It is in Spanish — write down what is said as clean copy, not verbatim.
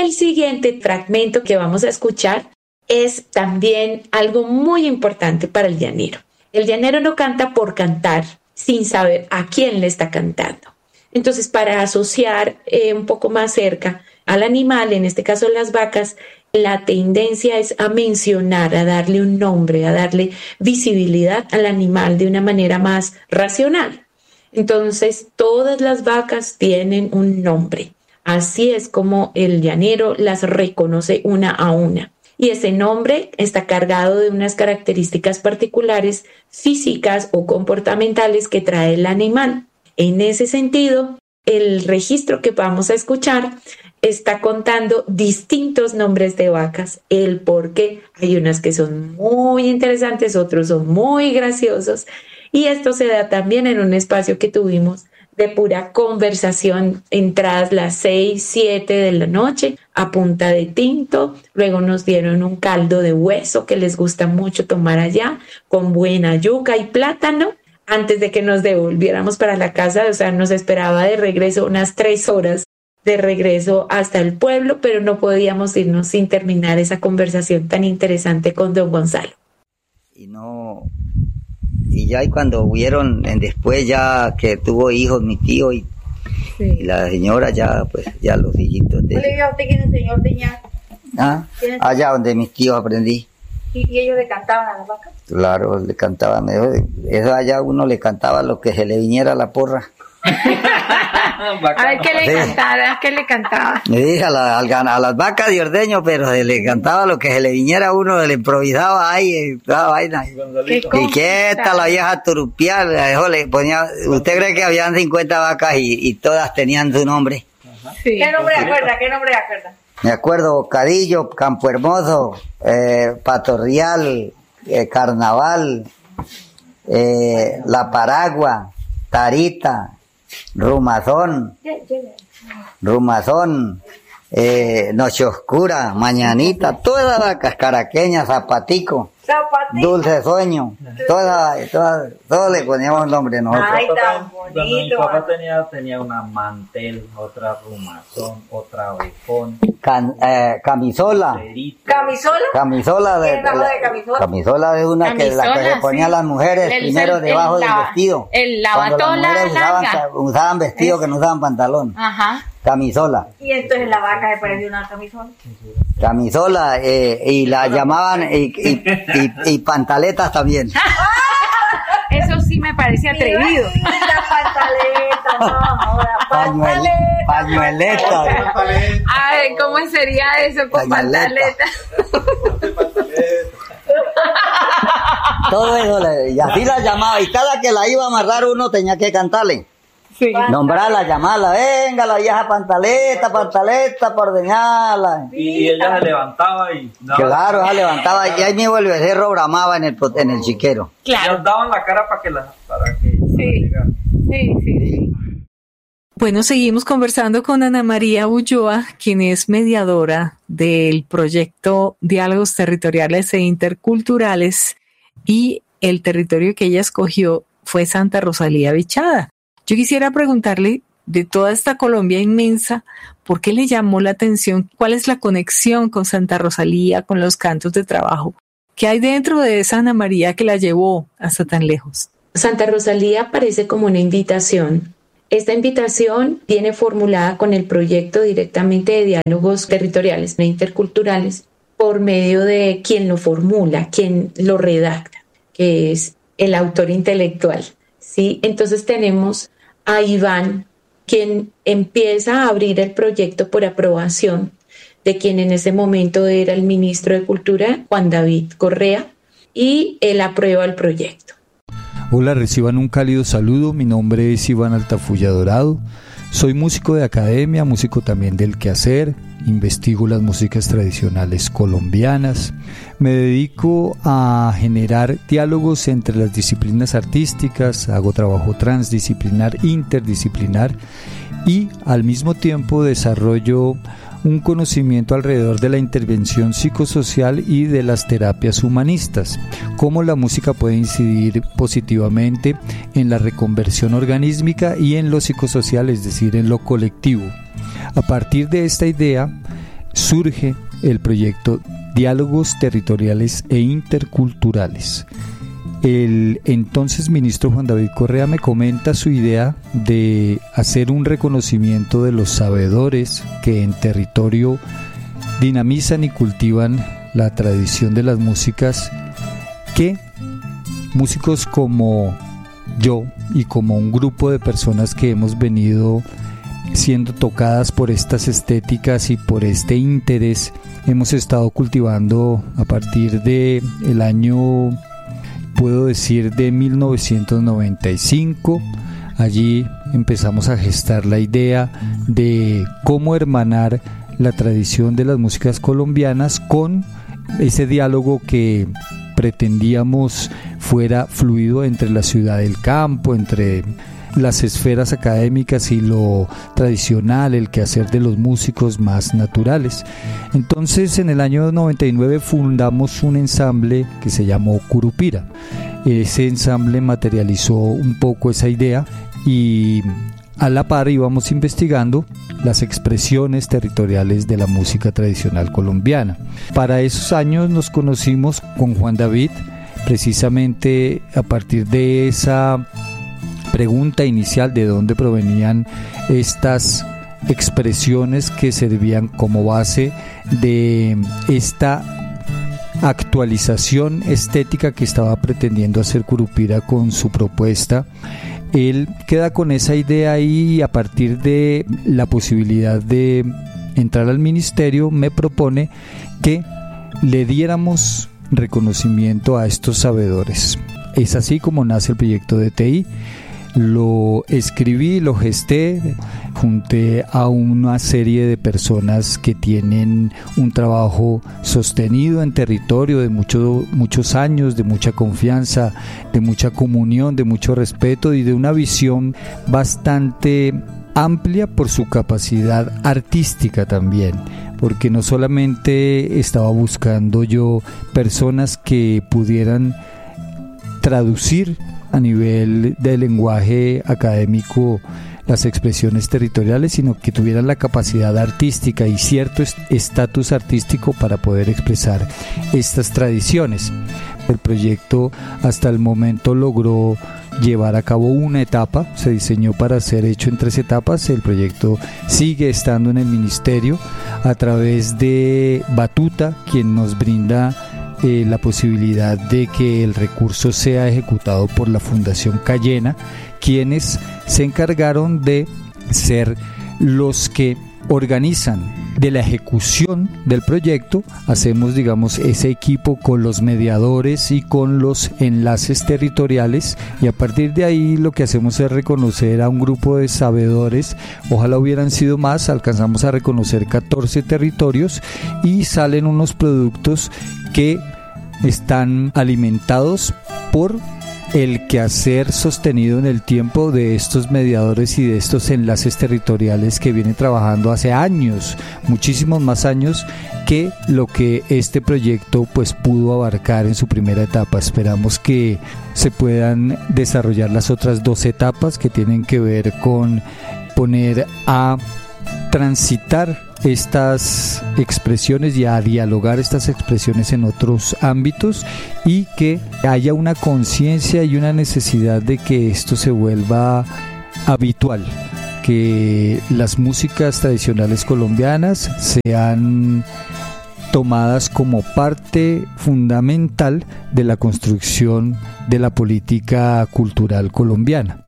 el siguiente fragmento que vamos a escuchar es también algo muy importante para el llanero. El llanero no canta por cantar sin saber a quién le está cantando. Entonces, para asociar un poco más cerca al animal, en este caso las vacas, la tendencia es a mencionar, a darle un nombre, a darle visibilidad al animal de una manera más racional. Entonces, todas las vacas tienen un nombre. Así es como el llanero las reconoce una a una. Y ese nombre está cargado de unas características particulares físicas o comportamentales que trae el animal. En ese sentido, el registro que vamos a escuchar está contando distintos nombres de vacas, el por qué. Hay unas que son muy interesantes, otros son muy graciosos, y esto se da también en un espacio que tuvimos de pura conversación, entradas las 6, 7 de la noche a punta de tinto. Luego nos dieron un caldo de hueso que les gusta mucho tomar allá, con buena yuca y plátano, antes de que nos devolviéramos para la casa. O sea, nos esperaba de regreso unas 3 horas de regreso hasta el pueblo, pero no podíamos irnos sin terminar esa conversación tan interesante con don Gonzalo. Y ya cuando hubieron, después ya que tuvo hijos mi tío y la señora, ya pues ya los hijitos de... ¿Le dijo a usted quién enseñó a ordeñar? Allá donde mis tíos aprendí. ¿Y ellos le cantaban a las vacas? Claro, le cantaban. Eso allá uno le cantaba lo que se le viniera a la porra. A ver, ¿qué le cantaba? Le dije a las vacas de ordeño, pero se le cantaba lo que se le viniera a uno, se le improvisaba ahí, toda vaina. Y quieta la vieja turupial, eso le ponía. ¿Usted cree que habían 50 vacas y todas tenían su nombre? Sí. ¿Qué nombre acuerda? Me acuerdo: Bocadillo, Campo Hermoso, Patorreal, Carnaval, La Paragua, Tarita, Rumazón, Noche Oscura, Mañanita, todas las vacas, Caraqueña, Zapatico, Dulce Sueño, todos le poníamos nombre nosotros. Ay, tan bonito. Mi papá tenía una Mantel, otra Rumazón, otra Ovejón, Camisola. ¿Camisola de camisola? Camisola es una que se ponían las mujeres primero debajo del vestido. El lavatola larga. Usaban vestido que no usaban pantalón. Ajá. Camisola. Y entonces la vaca se parecía una camisola. Camisola, y la llamaban y pantaletas también. Eso sí me parece atrevido. Pañueleta. Ay, ¿cómo sería eso con pantaleta? Todo eso, y así la llamaba, y cada que la iba a amarrar uno tenía que cantarle. Sí. Nombrarla, llamarla: venga la vieja pantaleta, por ordeñarla. Y ella se levantaba y... Claro, se levantaba, y ahí mismo el becerro bramaba en el chiquero. Claro. Ellos daban la cara para que Sí. Bueno, seguimos conversando con Ana María Ulloa, quien es mediadora del proyecto Diálogos Territoriales e Interculturales, y el territorio que ella escogió fue Santa Rosalía Bichada. Yo quisiera preguntarle, de toda esta Colombia inmensa, ¿por qué le llamó la atención? ¿Cuál es la conexión con Santa Rosalía, con los cantos de trabajo? ¿Qué hay dentro de esa Ana María que la llevó hasta tan lejos? Santa Rosalía parece como una invitación. Esta invitación viene formulada con el proyecto directamente de diálogos territoriales e interculturales por medio de quien lo formula, quien lo redacta, que es el autor intelectual. ¿Sí? Entonces tenemos a Iván, quien empieza a abrir el proyecto por aprobación de quien en ese momento era el ministro de Cultura, Juan David Correa, y él aprueba el proyecto. Hola, reciban un cálido saludo. Mi nombre es Iván Altafulla Dorado. Soy músico de academia, músico también del quehacer, investigo las músicas tradicionales colombianas, me dedico a generar diálogos entre las disciplinas artísticas, hago trabajo transdisciplinar, interdisciplinar, y al mismo tiempo desarrollo un conocimiento alrededor de la intervención psicosocial y de las terapias humanistas, cómo la música puede incidir positivamente en la reconversión organísmica y en lo psicosocial, es decir, en lo colectivo. A partir de esta idea, surge el proyecto Diálogos Territoriales e Interculturales. El entonces ministro Juan David Correa me comenta su idea de hacer un reconocimiento de los sabedores que en territorio dinamizan y cultivan la tradición de las músicas, que músicos como yo y como un grupo de personas que hemos venido siendo tocadas por estas estéticas y por este interés, hemos estado cultivando a partir de el año, puedo decir, de 1995. Allí empezamos a gestar la idea de cómo hermanar la tradición de las músicas colombianas con ese diálogo que pretendíamos fuera fluido entre la ciudad y el campo, entre las esferas académicas y lo tradicional, el quehacer de los músicos más naturales. Entonces, en el año 99 fundamos un ensamble que se llamó Curupira. Ese ensamble materializó un poco esa idea y a la par íbamos investigando las expresiones territoriales de la música tradicional colombiana. Para esos años nos conocimos con Juan David, precisamente a partir de esa pregunta inicial de dónde provenían estas expresiones que servían como base de esta actualización estética que estaba pretendiendo hacer Curupira con su propuesta. Él queda con esa idea y a partir de la posibilidad de entrar al ministerio me propone que le diéramos reconocimiento a estos sabedores. Es así como nace el proyecto DTI. Lo escribí, lo gesté, junté a una serie de personas que tienen un trabajo sostenido en territorio de muchos años, de mucha confianza, de mucha comunión, de mucho respeto y de una visión bastante amplia por su capacidad artística también, porque no solamente estaba buscando yo personas que pudieran traducir a nivel de lenguaje académico las expresiones territoriales, sino que tuvieran la capacidad artística y cierto estatus artístico para poder expresar estas tradiciones. El proyecto hasta el momento logró llevar a cabo una etapa, se diseñó para ser hecho en 3 etapas. El proyecto sigue estando en el ministerio a través de Batuta, quien nos brinda la posibilidad de que el recurso sea ejecutado por la Fundación Cayena, quienes se encargaron de ser los que organizan de la ejecución del proyecto. Hacemos, digamos, ese equipo con los mediadores y con los enlaces territoriales, y a partir de ahí lo que hacemos es reconocer a un grupo de sabedores. Ojalá hubieran sido más, alcanzamos a reconocer 14 territorios y salen unos productos que están alimentados por el quehacer sostenido en el tiempo de estos mediadores y de estos enlaces territoriales que vienen trabajando hace años, muchísimos más años que lo que este proyecto pues pudo abarcar en su primera etapa. Esperamos que se puedan desarrollar las otras 2 etapas que tienen que ver con poner a transitar estas expresiones y a dialogar estas expresiones en otros ámbitos, y que haya una conciencia y una necesidad de que esto se vuelva habitual, que las músicas tradicionales colombianas sean tomadas como parte fundamental de la construcción de la política cultural colombiana.